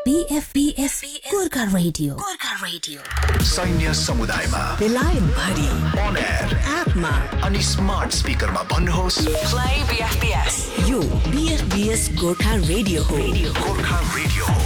BFBS Gorkha radio सैन्य समुदायमा बेलायत भरि अन एयर एपमा अनि स्मार्ट स्पिकरमा भन्नुहोस् प्ले BFBS यो BFBS गोर्खा रेडियो हो गोर्खा रेडियो हो।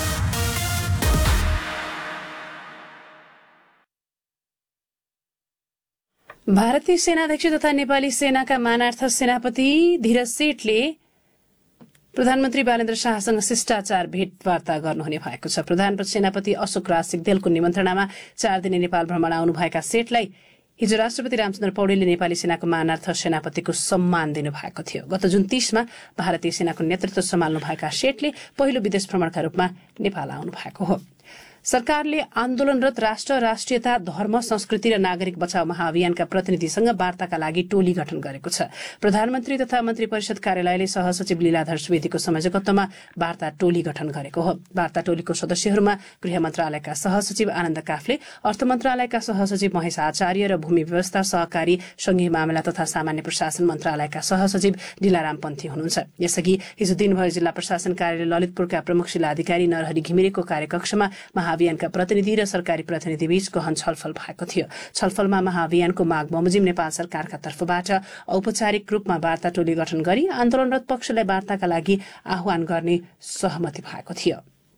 भारतीय सेनाध्यक्ष तथा नेपाली सेनाका मानार्थ सेनापति धीरज सेठले प्रधानमन्त्री बालेन्द्र शाहसँग शिष्टाचार भेटवार्ता गर्नुहुने भएको छ। प्रधान सेनापति अशोक राज सिग्देलको निमन्त्रणामा 4 दिने नेपाल भ्रमण आउनुभएका सेठलाई हिजो राष्ट्रपति रामचन्द्र पौडेलले नेपाली सेनाको मानार्थ सेनापतिको सम्मान दिनुभएको थियो। गत जुन 30 मा भारतीय सेनाको नेतृत्व सम्हाल्नुभएका सेठले पहिलो विदेश भ्रमणका रूपमा नेपाल आउनु भएको हो। सरकारले आन्दोलनरत राष्ट्र, राष्ट्रियता, धर्म, संस्कृति र नागरिक बचाउ महाअभियानका प्रतिनिधिसँग वार्ताका लागि टोली गठन गरेको छ। प्रधानमन्त्री तथा मन्त्री परिषद कार्यालयले सहसचिव लीलाधर सुवेदीको संयोजकत्वमा वार्ता टोली गठन गरेको हो। वार्ता टोलीको सदस्यहरूमा गृह मन्त्रालयका सहसचिव आनन्द काफले, अर्थ मन्त्रालयका सहसचिव महेश आचार्य र भूमि व्यवस्था, सहकारी, संघीय मामला तथा सामान्य प्रशासन मन्त्रालयका सहसचिव डिलाराम पन्थी हुनुहुन्छ। यसअघि हिजो दिनभर जिल्ला प्रशासन कार्यालय ललितपुरका प्रमुख जिल्लाधिकारी नरहरि घिमिरेको कार्यकक्षमा महाअभियानका प्रतिनिधि र सरकारी प्रतिनिधि बीच गहन छलफल भएको थियो। छलफलमा महाअभियानको माग बमोजिम नेपाल सरकारका तर्फबाट औपचारिक रूपमा वार्ता टोली गठन गरी आन्दोलनरत पक्षलाई वार्ताका लागि आह्वान गर्ने सहमति भएको थियो।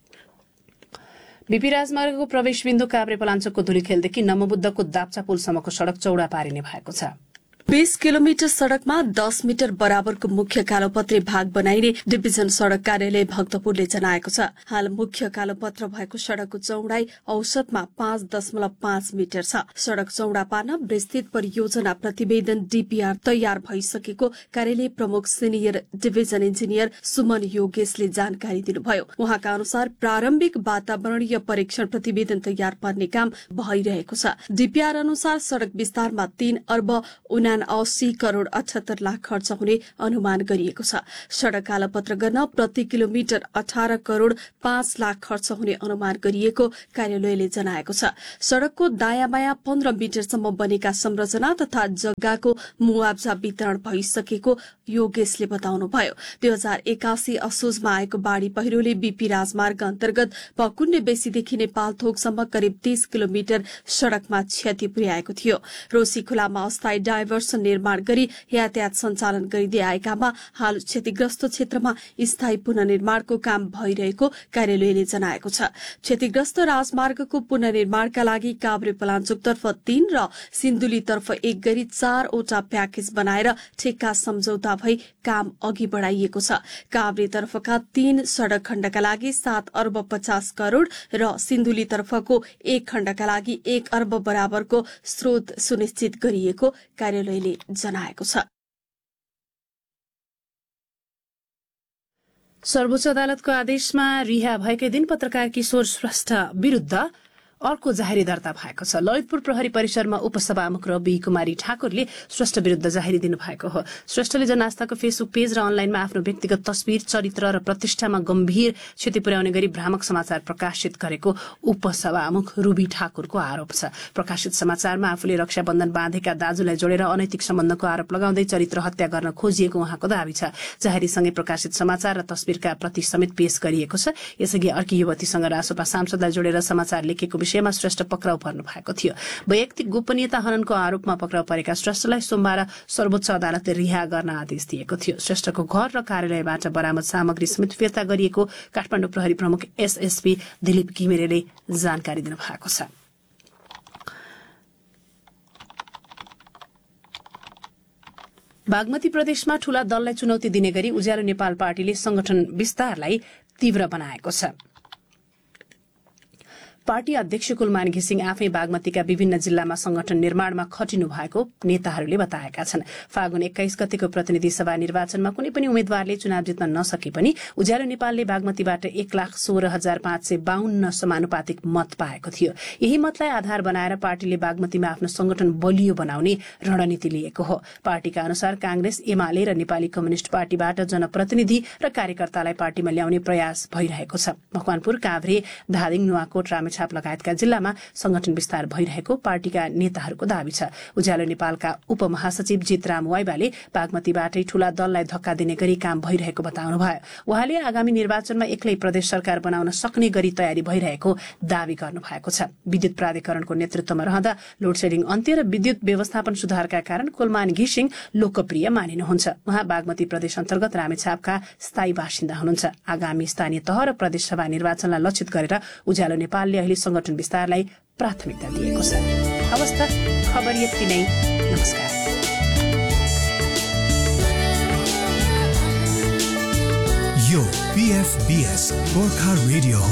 बीपी राजमार्गको प्रवेशबिन्दु काभ्रे पलाञ्चोकको धुलीखेलदेखि नमोबुद्धको दाप्चा पुलसम्मको सड़क चौड़ा पारिने भएको छ। 20 किलोमिटर सड़कमा 10 मिटर बराबरको मुख्य कालोपत्रे भाग बनाइने डिभिजन सड़क कार्यालय भक्तपुरले जनाएको छ। हाल मुख्य कालोपत्र भएको सड़कको चौडाई औसतमा 5.5 मिटर छ। सड़क चौडा पार्न विस्तृत परियोजना प्रतिवेदन डीपीआर तयार भइसकेको कार्यालय प्रमुख सिनियर डिभिजन इन्जिनियर सुमन योगेशले जानकारी दिनुभयो। उहाँका अनुसार प्रारम्भिक वातावरणीय परीक्षण प्रतिवेदन तयार पार्ने काम भइरहेको छ। डीपीआर अनुसार सड़क विस्तारमा 3 अर्ब 79 करोड़ 78 लाख खर्च हुने अनुमान गरिएको छ। सड़क कालोपत्र गर्न प्रति किलोमिटर 18 करोड़ 5 लाख खर्च हुने अनुमान गरिएको कार्यालयले जनाएको छ। सड़कको दायाँ बायाँ 15 मिटरसम्म बनेका संरचना तथा जग्गाको मुआवजा वितरण भइसकेको योगेशले बताउनुभयो। 2081 असोजमा आएको बाढ़ी पहिरोले बीपी राजमार्ग अन्तर्गत पकुण्डे बेसीदेखि नेपालथोकसम्म करिब 30 किलोमिटर सड़कमा क्षति पुर्याएको थियो। रोसी खोलामा अस्थायी डाइभर्सन निर्माण गरी यातायात सञ्चालन गरिँदै आएकामा हाल क्षतिग्रस्त क्षेत्रमा स्थायी पुनर्निर्माणको काम भइरहेको कार्यालयले जनाएको छ। क्षतिग्रस्त राजमार्गको पुनर्निर्माणका लागि काभ्रे पलाञ्चोकतर्फ 3 र सिन्धुलीतर्फ 1 गरी 4 वटा प्याकेज बनाएर ठेक्का सम्झौता भई काम अघि बढ़ाइएको छ। काभ्रेतर्फका 3 सड़क खण्डका लागि 7 अर्ब 50 करोड़ र सिन्धुलीतर्फको 1 खण्डका लागि 1 अर्ब बराबरको स्रोत सुनिश्चित गरिएको कार्यालयले जनाएको छ। सर्वोच्च अदालतको आदेशमा रिहा भएकै दिन पत्रकार किशोर श्रेष्ठ विरूद्ध अर्को जाहेरी दर्ता भएको छ। ललितपुर प्रहरी परिसरमा उपसभामुख र बी कुमारी ठाकुरले श्रेष्ठ विरूद्ध जाहेरी दिनुभएको हो। श्रेष्ठले जनआस्थाको फेसबुक पेज र अनलाइनमा आफ्नो व्यक्तिगत तस्बिर, चरित्र र प्रतिष्ठामा गम्भीर क्षति पुर्याउने गरी भ्रामक समाचार प्रकाशित गरेको उपसभामुख रुबी ठाकुरको आरोप छ। प्रकाशित समाचारमा आफूले रक्षाबन्धन बाँधेका दाजुलाई जोडेर अनैतिक सम्बन्धको आरोप लगाउँदै चरित्र हत्या गर्न खोजिएको उहाँको दावी छ। जाहेरीसँगै प्रकाशित समाचार र तस्बिरका प्रति समेत पेश गरिएको छ। यसअघि अर्की युवतीसँग रासोपा सांसदलाई जोडेर समाचार लेखेको विषयमा श्रेष्ठ पक्राउ पर्नु भएको थियो। वैयक्तिक गोपनीयता हननको आरोपमा पक्राउ परेका श्रेष्ठलाई सोमबार सर्वोच्च अदालतले रिहा गर्न आदेश दिएको थियो। श्रेष्ठको घर र कार्यालयबाट बरामद सामग्री समेत फिर्ता गरिएको काठमाडौँ प्रहरी प्रमुख एसएसपी दिलीप घिमिरेले जानकारी दिनुभएको छ। बागमती प्रदेशमा ठूला दललाई चुनौती दिने गरी उज्यालो नेपाल पार्टीले संगठन विस्तारलाई तीव्र बनाएको छ। पार्टी अध्यक्ष कुलमान घिसिङ आफै बागमतीका विभिन्न जिल्लामा संगठन निर्माणमा खटिनु भएको नेताहरूले बताएका छन्। फागुन 21 गतेको प्रतिनिधि सभा निर्वाचनमा कुनै पनि उम्मेद्वारले चुनाव जित्न नसके पनि उज्यालो नेपालले बागमतीबाट 1,16,552 समानुपातिक मत पाएको थियो। यही मतलाई आधार बनाएर पार्टीले बागमतीमा आफ्नो संगठन बलियो बनाउने रणनीति लिएको हो। पार्टीका अनुसार कांग्रेस, एमाले र नेपाली कम्युनिष्ट पार्टीबाट जनप्रतिनिधि र कार्यकर्तालाई पार्टीमा ल्याउने प्रयास भइरहेको छ। मकवानपुर, काभ्रे, धादिङ, नुवाकोट, रामेछाप लगायतका जिल्लामा संगठन विस्तार भइरहेको पार्टीका नेताहरूको दावी छ। उज्यालो नेपालका उपमहासचिव जितराम वाइबाले बागमतीबाटै ठूला दललाई धक्का दिने गरी काम भइरहेको बताउनुभयो। उहाँले आगामी निर्वाचनमा एक्लै प्रदेश सरकार बनाउन सक्ने गरी तयारी भइरहेको दावी गर्नुभएको छ। विद्युत प्राधिकरणको नेतृत्वमा रहँदा लोडसेडिङ अन्त्य र विद्युत व्यवस्थापन सुधारका कारण कोलमान घिसिङ लोकप्रिय मानिनुहुन्छ। उहाँ बागमती प्रदेश अन्तर्गत रामेछापका स्थायी बासिन्दा हुनुहुन्छ। आगामी स्थानीय तह र प्रदेशसभा निर्वाचनलाई लक्षित गरेर उज्यालो नेपालले अहिले संगठन विस्तारलाई प्राथमिकता दिएको छ। हवस् त, खबर यति नै। नमस्कार। यो PFBS गोर्खा रेडियो हो।